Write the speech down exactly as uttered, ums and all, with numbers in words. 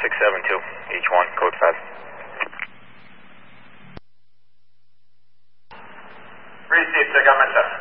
six seven two, H one, code five. Received, I got my stuff.